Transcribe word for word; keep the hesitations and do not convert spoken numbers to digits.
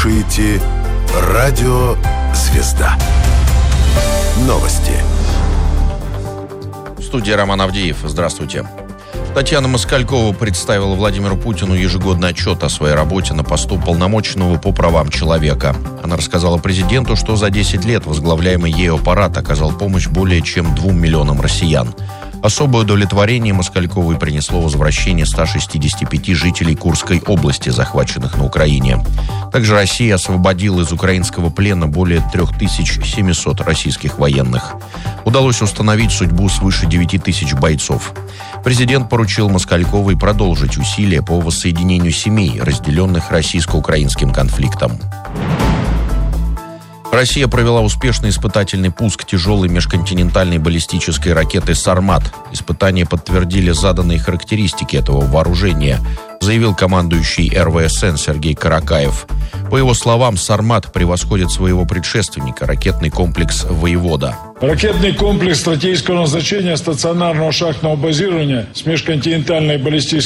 слушаете «Радио Звезда». Новости. В студии Роман Авдеев. Здравствуйте. Татьяна Москалькова представила Владимиру Путину ежегодный отчет о своей работе на посту полномоченного по правам человека. Она рассказала президенту, что за десять лет возглавляемый ею аппарат оказал помощь более чем двум миллионам россиян. Особое удовлетворение Москальковой принесло возвращение ста шестидесяти пяти жителей Курской области, захваченных на Украине. Также Россия освободила из украинского плена более трёх тысяч семисот российских военных. Удалось установить судьбу свыше девяти тысяч бойцов. Президент поручил Москальковой продолжить усилия по воссоединению семей, разделенных российско-украинским конфликтом. Россия провела успешный испытательный пуск тяжелой межконтинентальной баллистической ракеты «Сармат». Испытания подтвердили заданные характеристики этого вооружения, заявил командующий эр вэ эс эн Сергей Каракаев. По его словам, «Сармат» превосходит своего предшественника, ракетный комплекс «Воевода». Ракетный комплекс стратегического назначения стационарного шахтного базирования с межконтинентальной баллистической